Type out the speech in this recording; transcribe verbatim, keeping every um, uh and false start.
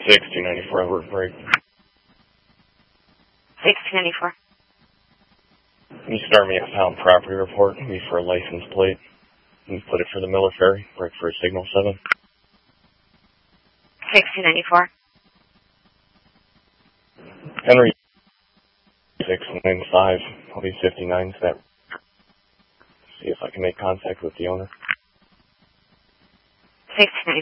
six two ninety-four, Albert Break. six two ninety-four. Can you start me a pound property report? Me for a license plate. Can you put it for the Miller Ferry? Break for a signal seven. six two ninety-four. Henry six nine five. I'll be fifty-nine to that. See if I can make contact with the owner. six two ninety-four.